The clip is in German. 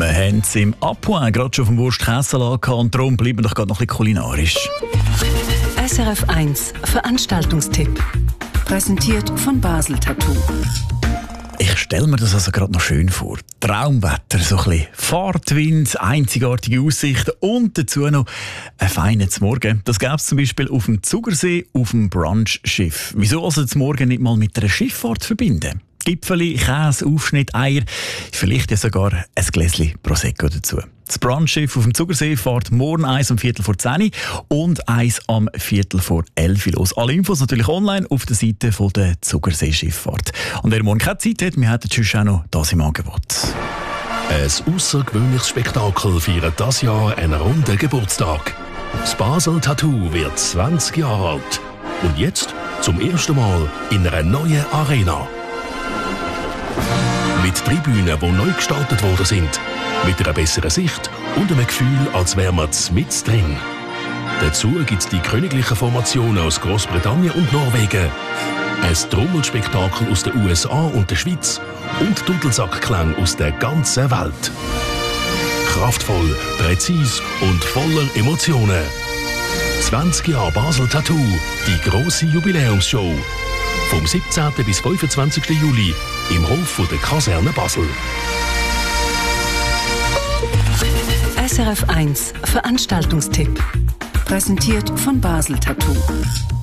Wir haben es im Apoin gerade schon vom Wurst-Käsesalat gehabt und darum bleiben wir doch gerade noch ein bisschen kulinarisch. SRF 1 Veranstaltungstipp. Präsentiert von Basel Tattoo. Ich stelle mir das also gerade noch schön vor. Traumwetter, so ein bisschen Fahrtwind, einzigartige Aussichten und dazu noch ein feines Morgen. Das gäbe es zum Beispiel auf dem Zugersee auf dem Brunchschiff. Wieso also das Morgen nicht mal mit einer Schifffahrt verbinden? Gipfeli, Käse, Aufschnitt, Eier, vielleicht ja sogar ein Gläschen Prosecco dazu. Das Brunchschiff auf dem Zugersee fährt morgen eins um 10:45 und eins um 11:45 los. Alle Infos natürlich online auf der Seite von der Zugersee-Schifffahrt. Und wer morgen keine Zeit hat, wir hätten sonst auch noch das im Angebot. Ein außergewöhnliches Spektakel feiert dieses Jahr einen runden Geburtstag. Das Basel Tattoo wird 20 Jahre alt. Und jetzt zum ersten Mal in einer neuen Arena. Mit Tribünen, die neu gestaltet worden sind, mit einer besseren Sicht und einem Gefühl, als wären wir mit drin. Dazu gibt es die königlichen Formationen aus Großbritannien und Norwegen, ein Trommelspektakel aus den USA und der Schweiz und Dudelsackklänge aus der ganzen Welt. Kraftvoll, präzise und voller Emotionen. 20 Jahre Basel Tattoo, die grosse Jubiläumsshow. Vom 17. bis 25. Juli im Hof von der Kaserne Basel. SRF 1 Veranstaltungstipp. Präsentiert von Basel Tattoo.